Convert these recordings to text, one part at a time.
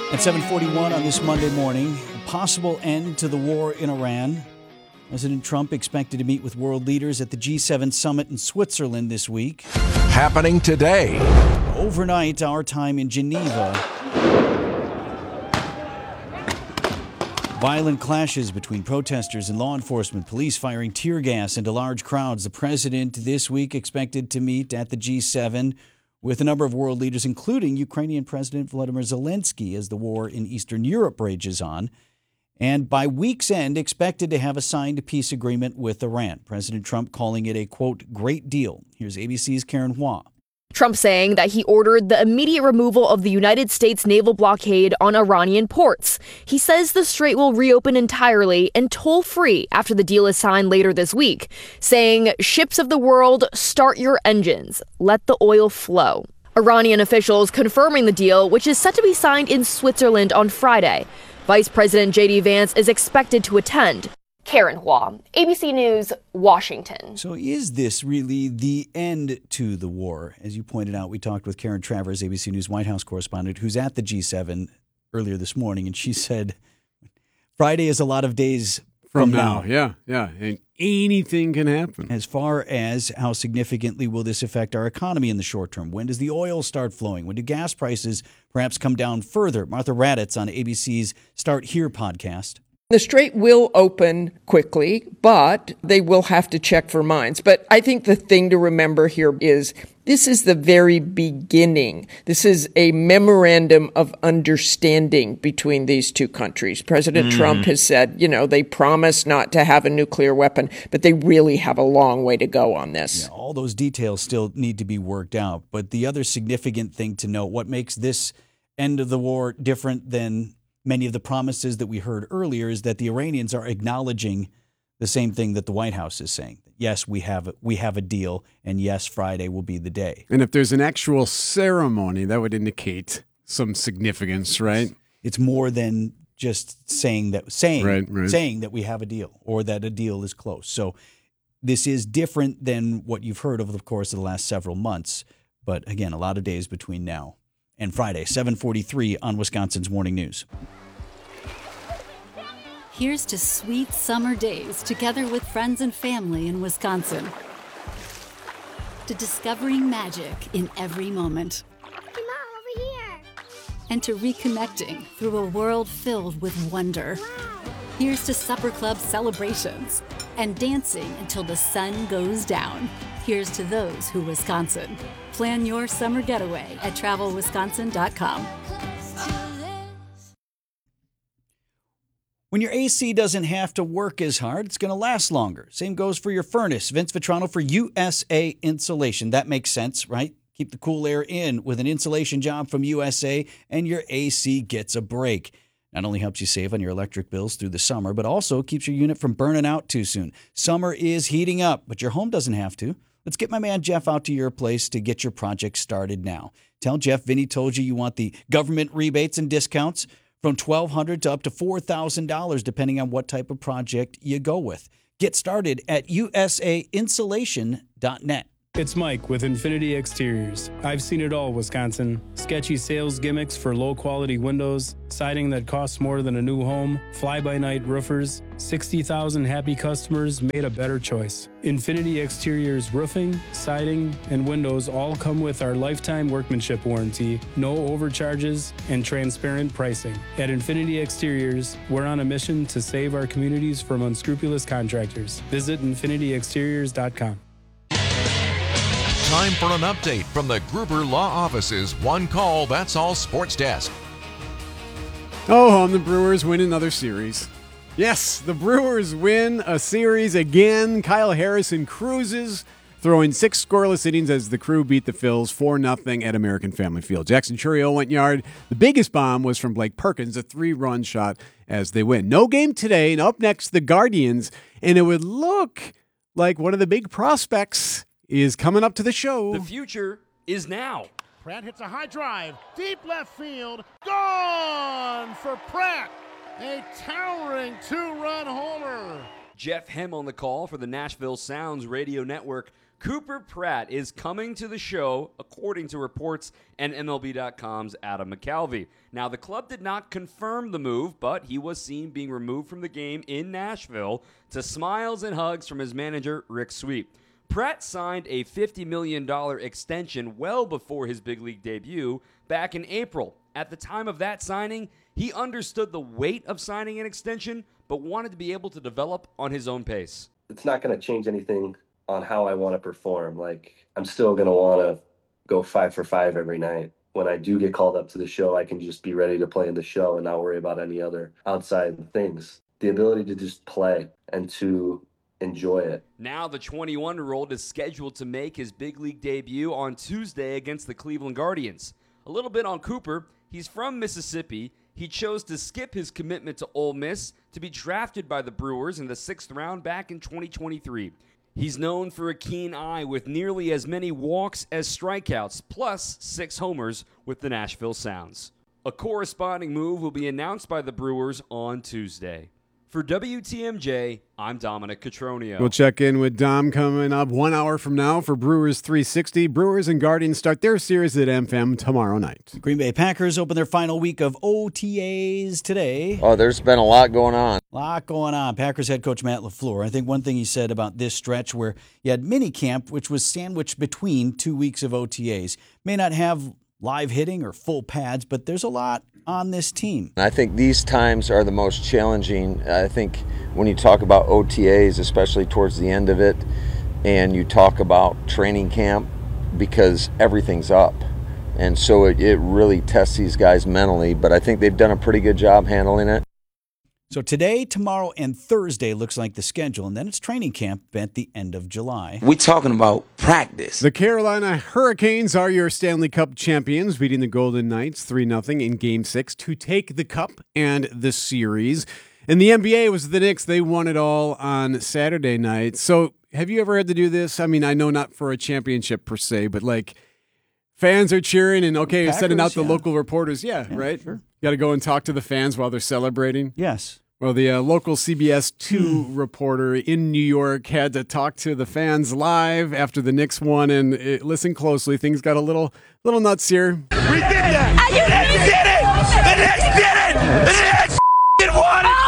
At 7:41 on this Monday morning, a possible end to the war in Iran. President Trump expected to meet with world leaders at the G7 summit in Switzerland this week. Happening today. Overnight, our time in Geneva. Violent clashes between protesters and law enforcement, police firing tear gas into large crowds. The president this week expected to meet at the G7 with a number of world leaders, including Ukrainian President Volodymyr Zelensky, as the war in Eastern Europe rages on. And by week's end, expected to have a signed peace agreement with Iran. President Trump calling it a, quote, great deal. Here's ABC's Karen Hua. Trump saying that he ordered the immediate removal of the United States naval blockade on Iranian ports. He says the strait will reopen entirely and toll-free after the deal is signed later this week, saying, ships of the world, start your engines. Let the oil flow. Iranian officials confirming the deal, which is set to be signed in Switzerland on Friday. Vice President J.D. Vance is expected to attend. Karen Hua, ABC News, Washington. So is this really the end to the war? As you pointed out, we talked with Karen Travers, ABC News White House correspondent, who's at the G7 earlier this morning, and she said Friday is a lot of days from now. Yeah. And anything can happen. As far as how significantly will this affect our economy in the short term? When does the oil start flowing? When do gas prices perhaps come down further? Martha Raddatz on ABC's Start Here podcast. The strait will open quickly, but they will have to check for mines. But I think the thing to remember here is this is the very beginning. This is a memorandum of understanding between these two countries. President Trump has said, they promise not to have a nuclear weapon, but they really have a long way to go on this. Yeah, all those details still need to be worked out. But the other significant thing to note, what makes this end of the war different than many of the promises that we heard earlier, is that the Iranians are acknowledging the same thing that the White House is saying. Yes, we have a deal, and yes, Friday will be the day. And if there's an actual ceremony, that would indicate some significance, right? It's more than just saying that we have a deal or that a deal is close. So this is different than what you've heard over the course of the last several months. But again, a lot of days between now and Friday, 7:43 on Wisconsin's Morning News. Here's to sweet summer days together with friends and family in Wisconsin. To discovering magic in every moment. Hey, Mom, over here. And to reconnecting through a world filled with wonder. Wow. Here's to supper club celebrations and dancing until the sun goes down. Here's to those who Wisconsin. Plan your summer getaway at travelwisconsin.com. When your AC doesn't have to work as hard, it's going to last longer. Same goes for your furnace. Vince Vitrano for USA Insulation. That makes sense, right? Keep the cool air in with an insulation job from USA, and your AC gets a break. Not only helps you save on your electric bills through the summer, but also keeps your unit from burning out too soon. Summer is heating up, but your home doesn't have to. Let's get my man Jeff out to your place to get your project started now. Tell Jeff Vinny told you want the government rebates and discounts from $1,200 to up to $4,000, depending on what type of project you go with. Get started at usainsulation.net. It's Mike with Infinity Exteriors. I've seen it all, Wisconsin. Sketchy sales gimmicks for low-quality windows, siding that costs more than a new home, fly-by-night roofers. 60,000 happy customers made a better choice. Infinity Exteriors roofing, siding, and windows all come with our lifetime workmanship warranty, no overcharges, and transparent pricing. At Infinity Exteriors, we're on a mission to save our communities from unscrupulous contractors. Visit infinityexteriors.com. Time for an update from the Gruber Law Office's One Call, That's All Sports Desk. Oh, and the Brewers win another series. Yes, the Brewers win a series again. Kyle Harrison cruises, throwing 6 scoreless innings as the Crew beat the Phils 4-0 at American Family Field. Jackson Chourio went yard. The biggest bomb was from Blake Perkins, a 3-run shot as they win. No game today, and up next, the Guardians, and it would look like one of the big prospects is coming up to the show. The future is now. Pratt hits a high drive, deep left field, gone for Pratt. A towering 2-run homer. Jeff Hem on the call for the Nashville Sounds Radio Network. Cooper Pratt is coming to the show, according to reports and MLB.com's Adam McCalvy. Now, the club did not confirm the move, but he was seen being removed from the game in Nashville to smiles and hugs from his manager, Rick Sweet. Pratt signed a $50 million extension well before his big league debut back in April. At the time of that signing, he understood the weight of signing an extension, but wanted to be able to develop on his own pace. It's not going to change anything on how I want to perform. Like, I'm still going to want to go 5 for 5 every night. When I do get called up to the show, I can just be ready to play in the show and not worry about any other outside things. The ability to just play and to enjoy it. Now the 21-year-old is scheduled to make his big league debut on Tuesday against the Cleveland Guardians. A little bit on Cooper. He's from Mississippi. He chose to skip his commitment to Ole Miss to be drafted by the Brewers in the 6th round back in 2023. He's known for a keen eye with nearly as many walks as strikeouts, plus 6 homers with the Nashville Sounds. A corresponding move will be announced by the Brewers on Tuesday. For WTMJ, I'm Dominic Cotroneo. We'll check in with Dom coming up 1 hour from now for Brewers 360. Brewers and Guardians start their series at MFM tomorrow night. Green Bay Packers open their final week of OTAs today. Oh, there's been a lot going on. Packers head coach Matt LaFleur. I think one thing he said about this stretch where you had minicamp, which was sandwiched between 2 weeks of OTAs, may not have live hitting or full pads, but there's a lot on this team. I think these times are the most challenging. I think when you talk about OTAs, especially towards the end of it, and you talk about training camp, because everything's up. And so it really tests these guys mentally, but I think they've done a pretty good job handling it. So today, tomorrow, and Thursday looks like the schedule, and then it's training camp at the end of July. We're talking about practice. The Carolina Hurricanes are your Stanley Cup champions, beating the Golden Knights 3-0 in Game 6 to take the Cup and the series. And the NBA was the Knicks. They won it all on Saturday night. So have you ever had to do this? I mean, I know not for a championship per se, but like fans are cheering and, okay, you're sending out the local reporters. Yeah, right? Sure. You got to go and talk to the fans while they're celebrating. Yes. Well, the local CBS 2 reporter in New York had to talk to the fans live after the Knicks won, and listen closely. Things got a little nuts here. We did that! The Knicks did it! The Knicks did it! The Knicks won it!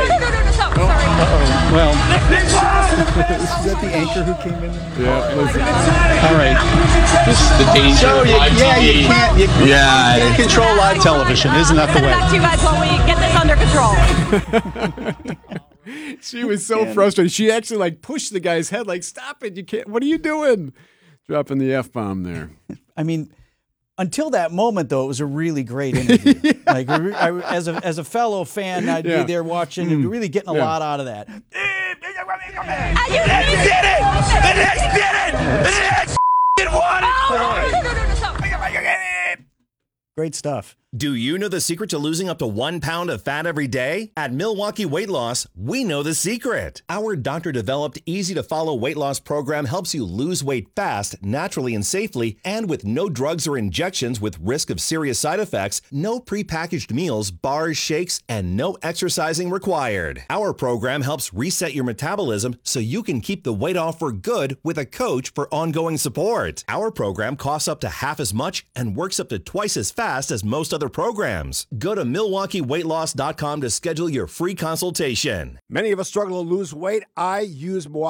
Well, is that the anchor who came in? Yeah, listen. All right. This is the danger of live TV. You can't control live television. Isn't that the way? Back to you guys while we get this under control. She was so frustrated. She actually pushed the guy's head stop it. You can't. What are you doing? Dropping the F-bomb there. I mean, until that moment, though, it was a really great interview. As a fellow fan, I'd be there watching and really getting a lot out of that. The Knicks did it! The Knicks did it! The Knicks won it! Great stuff. Do you know the secret to losing up to 1 pound of fat every day? At Milwaukee Weight Loss, we know the secret. Our doctor-developed, easy-to-follow weight loss program helps you lose weight fast, naturally and safely, and with no drugs or injections with risk of serious side effects, no prepackaged meals, bars, shakes, and no exercising required. Our program helps reset your metabolism so you can keep the weight off for good with a coach for ongoing support. Our program costs up to half as much and works up to twice as fast as most other programs. Go to MilwaukeeWeightLoss.com to schedule your free consultation. Many of us struggle to lose weight. I use Milwaukee